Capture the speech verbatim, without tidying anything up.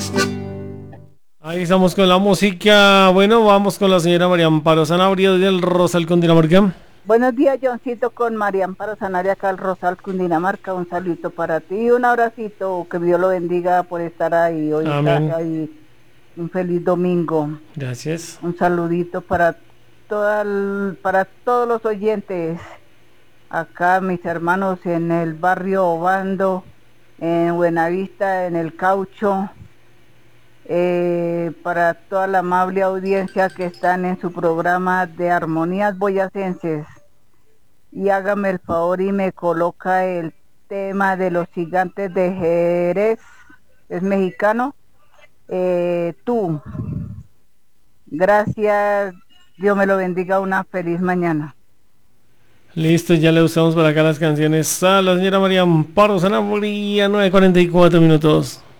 Ahí estamos con la música. Bueno, vamos con la señora María Amparo Sanabria del Rosal, Cundinamarca. Buenos días, Johncito, con María Amparo Sanabria acá al Rosal, Cundinamarca. Un saludito para ti, un abracito, que Dios lo bendiga por estar ahí. Hoy está Amén. ahí, un feliz domingo. Gracias. Un saludito para toda el- para todos los oyentes. Acá mis hermanos en el barrio Obando, en Buenavista, en el Caucho, eh, para toda la amable audiencia que están en su programa de Armonías Boyacenses. Y hágame el favor y me coloca el tema de los gigantes de Jerez, es mexicano. Eh, tú, gracias, Dios me lo bendiga, una feliz mañana. Listo, ya le usamos para acá las canciones a la señora María Amparo Sanabria, nueve cuarenta y cuatro minutos.